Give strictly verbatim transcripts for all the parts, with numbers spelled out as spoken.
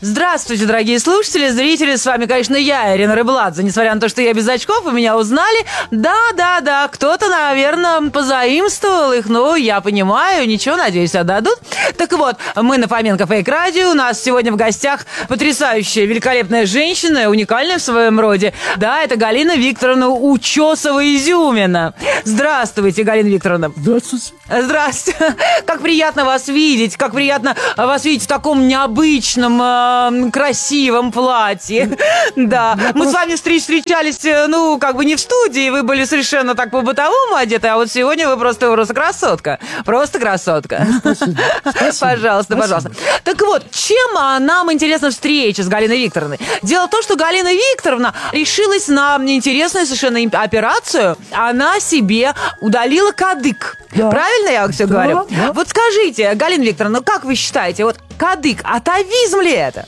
Здравствуйте, дорогие слушатели, зрители. С вами, конечно, я, Ирина Рыбладзе. Несмотря на то, что я без очков, вы меня узнали. Да-да-да, кто-то, наверное, позаимствовал их. Ну, я понимаю, ничего, надеюсь, отдадут. Так вот, мы на Фоменко Фейк Радио. У нас сегодня в гостях потрясающая, великолепная женщина, уникальная в своем роде. Да, это Галина Викторовна Учесова-Изюмина. Здравствуйте, Галина Викторовна. Здравствуйте. Здравствуйте. Как приятно вас видеть. Как приятно вас видеть в таком необычном, э, красивом платье. Да. Мы с вами встречались, ну, как бы не в студии. Вы были совершенно так по-бытовому одеты, а вот сегодня вы просто, просто красотка. Просто красотка. Спасибо. Спасибо. Пожалуйста, Спасибо. пожалуйста. Так вот, чем нам интересна встреча с Галиной Викторовной? Дело в том, что Галина Викторовна решилась на интересную совершенно операцию. Она себе удалила кадык. Да. Правильно я все Да, говорю? да. Вот скажите, Галина Викторовна, ну как вы считаете, вот кадык, атовизм ли это?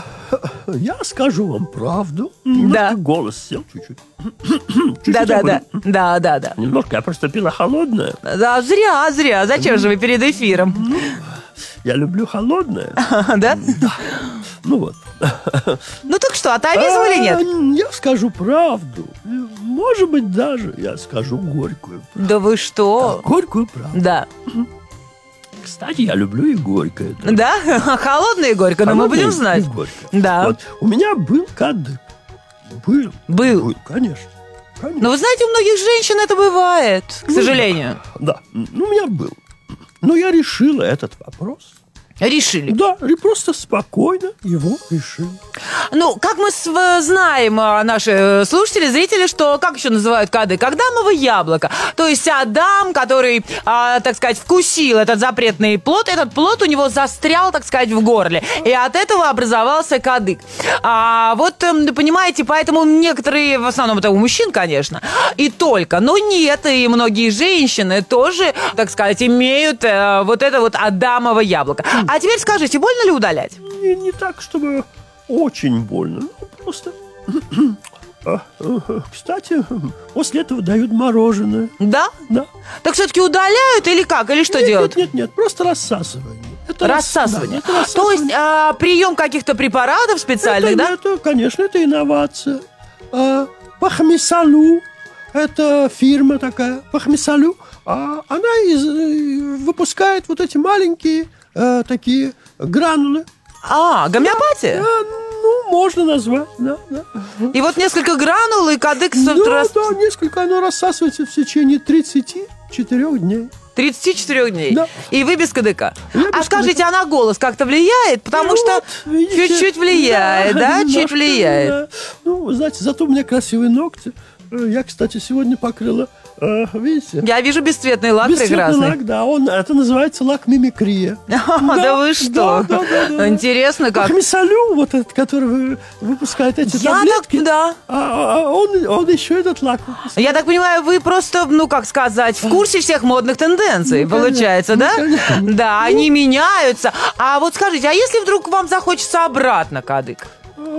Я скажу вам правду. Да. Немножко голос сел чуть-чуть. Чуть-чуть Да-да-да. такой. Да-да-да. Немножко, я просто пила холодное. Да, зря, зря. Зачем же вы перед эфиром? Я люблю холодное. Да? Да. Ну вот. Ну так что, атовизм или нет? Я скажу правду. Может быть, даже я скажу горькую. Да вы что? Горькую правду. Да. Кстати, я люблю и горькое. Да? Холодное и горько, но мы Холодное будем и знать. горькое. Да. Вот. У меня был кадык. Был. Был. Конечно. Конечно. Но вы знаете, у многих женщин это бывает, к сожалению. Да, ну у меня был. Но я решила этот вопрос. Решили. Да, и просто спокойно его решила. Ну, как мы с- знаем, а, наши слушатели, зрители, что, как еще называют кадык? Адамово яблоко. То есть Адам, который, а, так сказать, вкусил этот запретный плод, этот плод у него застрял, так сказать, в горле. И от этого образовался кадык. А вот, эм, понимаете, поэтому некоторые, в основном это у мужчин, конечно, и только. Но нет, и многие женщины тоже, так сказать, имеют э, вот это вот Адамово яблоко. А теперь скажите, больно ли удалять? Не, не так, чтобы очень больно. Ну, просто... А, а, Кстати, после этого дают мороженое. Да? Да. Так все-таки удаляют или как? Или что нет, делают? Нет, нет, нет, просто рассасывание. Это Рассасывание. рас- да, это То есть рассасывание. а, прием каких-то препаратов специальных, это, да? это, конечно, это инновация. А, Пахмисалу, это фирма такая, Пахмисалу, а она из, э, выпускает вот эти маленькие э, такие гранулы. А, гомеопатия? Да, ну, можно назвать, да, да. И вот несколько гранул, и кадык Да, рас- да, несколько, оно рассасывается в течение тридцати четырёх дней. тридцать четыре дней. Да. И вы без кадыка. Я без А скажите, кадыка. а на голос как-то влияет? Потому Ну что вот, видите, чуть-чуть влияет, да? Чуть немножко, влияет. да. Ну, знаете, зато у меня красивые ногти. Э, Я, кстати, сегодня покрыла, э, видите? Я вижу бесцветный лак Бесцветный прекрасный. лак, да, он, это называется лак мимикрия. Да вы что? да, да, да, да. Интересно как. Пахмисалю, вот этот, который вы- выпускает эти Я таблетки, так, да. а, а, он, он еще этот лак выпускает. Я так понимаю, вы просто, ну, как сказать, в курсе всех модных тенденций, Ну, получается, конечно, да? ну, конечно. Да, они меняются. А вот скажите, а если вдруг вам захочется обратно кадык?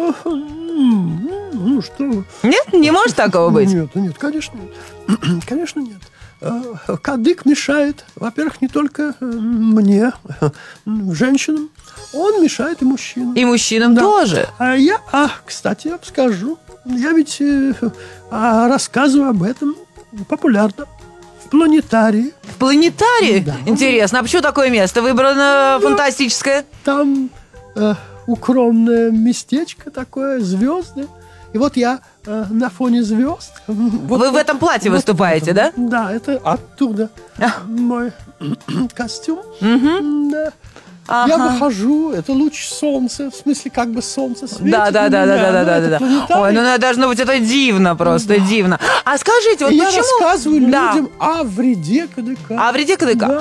М, Ну, что вы. Нет? Не может такого быть? Нет, нет, конечно нет. Конечно нет. Э, Кадык мешает, во-первых, не только э, мне, э, женщинам, он мешает и мужчинам. И мужчинам Да. тоже. А я, а, кстати, я вам скажу, я ведь э, а, рассказываю об этом популярно в планетарии. В планетарии? Да. Интересно, а почему такое место выбрано фантастическое? Там э, укромное местечко такое, звезды. И вот я э, на фоне звезд. Вот Вы в этом платье вот выступаете, в да? этом. Да, это оттуда А. мой костюм. Мгм. Да. Я Ага. выхожу, это луч солнца, в смысле, как бы солнце светит. Да, да, на да, да, меня, да, да, ну, да, это да. планетарий. Ой, ну это должно быть это дивно, просто дивно. А скажите, вот И я почему? рассказываю Да. людям о вреде кадыка. А вреде кадыка?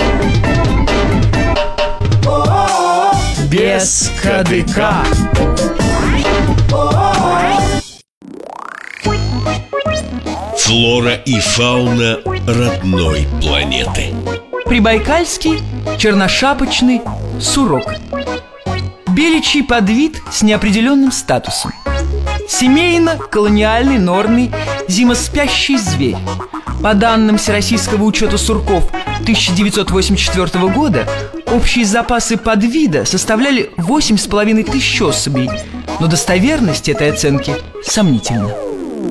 Да. Без кадыка. Флора и фауна родной планеты. Прибайкальский черношапочный сурок. Беличий подвид с неопределенным статусом. Семейно-колониальный норный зимоспящий зверь. По данным Всероссийского учета сурков тысяча девятьсот восемьдесят четвёртого года, Общие запасы подвида составляли восемь с половиной тысяч особей, но достоверность этой оценки сомнительна.